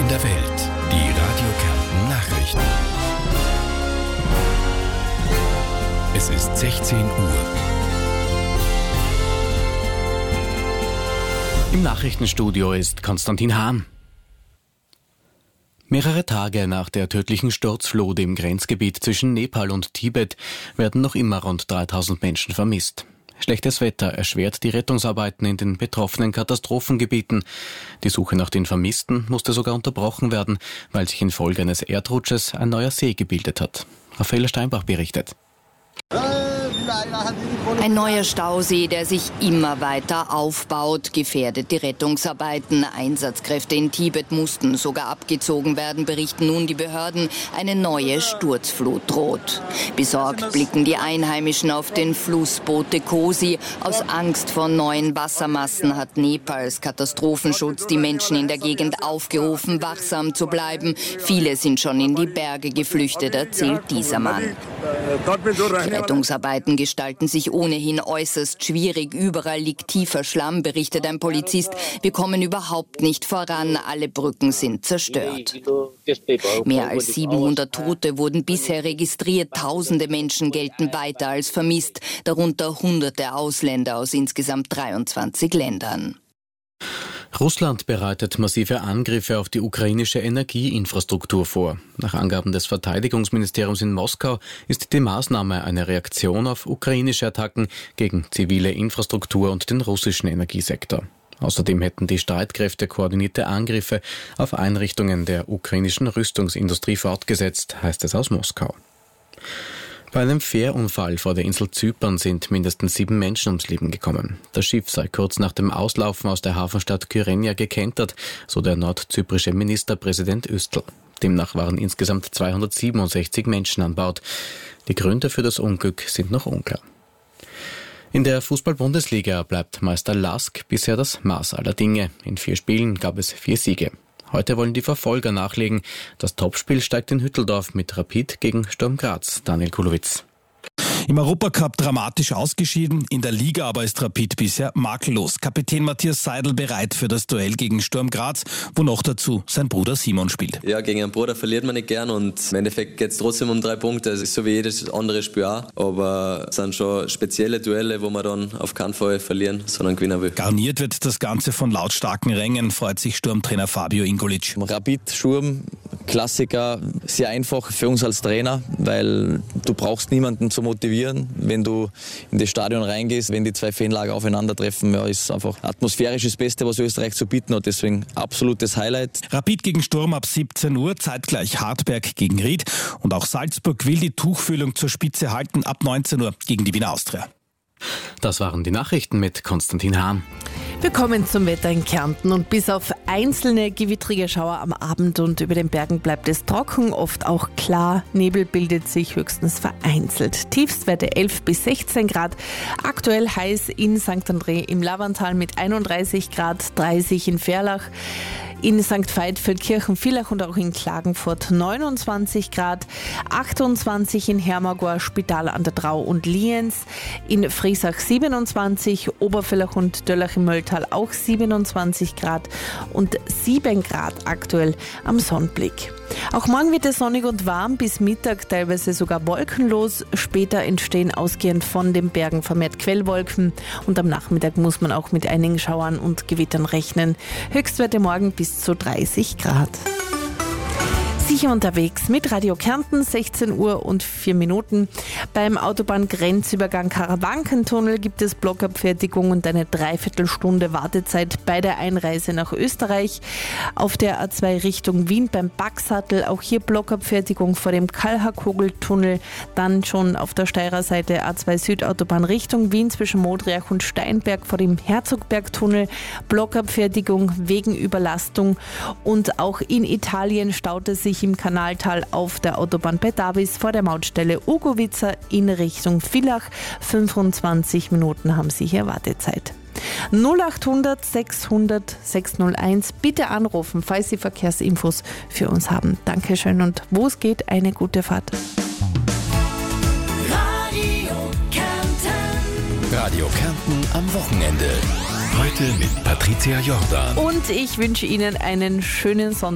von der Welt. Die Radio Kärnten Nachrichten. Es ist 16 Uhr. Im Nachrichtenstudio ist Konstantin Hahn. Mehrere Tage nach der tödlichen Sturzflut im Grenzgebiet zwischen Nepal und Tibet werden noch immer rund 3000 Menschen vermisst. Schlechtes Wetter erschwert die Rettungsarbeiten in den betroffenen Katastrophengebieten. Die Suche nach den Vermissten musste sogar unterbrochen werden, weil sich infolge eines Erdrutsches ein neuer See gebildet hat. Raphael Steinbach berichtet. Ein neuer Stausee, der sich immer weiter aufbaut, gefährdet die Rettungsarbeiten. Einsatzkräfte in Tibet mussten sogar abgezogen werden, berichten nun die Behörden. Eine neue Sturzflut droht. Besorgt blicken die Einheimischen auf den Fluss Bote Kosi. Aus Angst vor neuen Wassermassen hat Nepals Katastrophenschutz die Menschen in der Gegend aufgerufen, wachsam zu bleiben. Viele sind schon in die Berge geflüchtet, erzählt dieser Mann. Die Rettungsarbeiten gestalten sich ohnehin äußerst schwierig. Überall liegt tiefer Schlamm, berichtet ein Polizist. Wir kommen überhaupt nicht voran. Alle Brücken sind zerstört. Mehr als 700 Tote wurden bisher registriert. Tausende Menschen gelten weiter als vermisst. Darunter Hunderte Ausländer aus insgesamt 23 Ländern. Russland bereitet massive Angriffe auf die ukrainische Energieinfrastruktur vor. Nach Angaben des Verteidigungsministeriums in Moskau ist die Maßnahme eine Reaktion auf ukrainische Attacken gegen zivile Infrastruktur und den russischen Energiesektor. Außerdem hätten die Streitkräfte koordinierte Angriffe auf Einrichtungen der ukrainischen Rüstungsindustrie fortgesetzt, heißt es aus Moskau. Bei einem Fährunfall vor der Insel Zypern sind mindestens 7 Menschen ums Leben gekommen. Das Schiff sei kurz nach dem Auslaufen aus der Hafenstadt Kyrenia gekentert, so der nordzyprische Ministerpräsident Öztl. Demnach waren insgesamt 267 Menschen an Bord. Die Gründe für das Unglück sind noch unklar. In der Fußball-Bundesliga bleibt Meister LASK bisher das Maß aller Dinge. In 4 Spielen gab es 4 Siege. Heute wollen die Verfolger nachlegen. Das Topspiel steigt in Hütteldorf mit Rapid gegen Sturm Graz. Daniel Kulowitz. Im Europacup dramatisch ausgeschieden, in der Liga aber ist Rapid bisher makellos. Kapitän Matthias Seidel bereit für das Duell gegen Sturm Graz, wo noch dazu sein Bruder Simon spielt. Ja, gegen einen Bruder verliert man nicht gern und im Endeffekt geht es trotzdem um 3 Punkte. Es ist so wie jedes andere Spiel auch, aber es sind schon spezielle Duelle, wo man dann auf keinen Fall verlieren, sondern gewinnen will. Garniert wird das Ganze von lautstarken Rängen, freut sich Sturmtrainer Fabio Ingolic. Rapid, Sturm, Klassiker, sehr einfach für uns als Trainer, weil du brauchst niemanden zu motivieren. Wenn du in das Stadion reingehst, wenn die 2 Fanlager aufeinandertreffen, ja, ist einfach atmosphärisch das Beste, was Österreich zu bieten hat. Deswegen absolutes Highlight. Rapid gegen Sturm ab 17 Uhr, zeitgleich Hartberg gegen Ried. Und auch Salzburg will die Tuchfühlung zur Spitze halten ab 19 Uhr gegen die Wiener Austria. Das waren die Nachrichten mit Konstantin Hahn. Wir kommen zum Wetter in Kärnten und bis auf einzelne gewittrige Schauer am Abend und über den Bergen bleibt es trocken, oft auch klar. Nebel bildet sich höchstens vereinzelt. Tiefstwerte 11 bis 16 Grad. Aktuell heiß in St. André im Lavantal mit 31 Grad, 30 in Verlach. In St. Veit-Feldkirchen, Villach und auch in Klagenfurt 29 Grad, 28 in Hermagor, Spital an der Drau und Lienz, in Friesach 27, Obervillach und Döllach im Mölltal auch 27 Grad und 7 Grad aktuell am Sonnenblick. Auch morgen wird es sonnig und warm, bis Mittag teilweise sogar wolkenlos. Später entstehen ausgehend von den Bergen vermehrt Quellwolken und am Nachmittag muss man auch mit einigen Schauern und Gewittern rechnen. Höchstwerte morgen bis zu 30 Grad. Sicher unterwegs mit Radio Kärnten, 16 Uhr und 4 Minuten. Beim Autobahngrenzübergang Karawankentunnel gibt es Blockabfertigung und eine Dreiviertelstunde Wartezeit bei der Einreise nach Österreich. Auf der A2 Richtung Wien beim Backsattel auch hier Blockabfertigung vor dem Kallhakogeltunnel. Dann schon auf der Steirer Seite A2 Südautobahn Richtung Wien zwischen Modriach und Steinberg vor dem Herzogbergtunnel. Blockabfertigung wegen Überlastung. Und auch in Italien staute sich im Kanaltal auf der Autobahn bei Davis vor der Mautstelle Ugovica in Richtung Villach. 25 Minuten haben Sie hier Wartezeit. 0800 600 601. Bitte anrufen, falls Sie Verkehrsinfos für uns haben. Dankeschön und wo es geht, eine gute Fahrt. Radio Kärnten am Wochenende. Heute mit Patricia Jordan. Und ich wünsche Ihnen einen schönen Sonntag.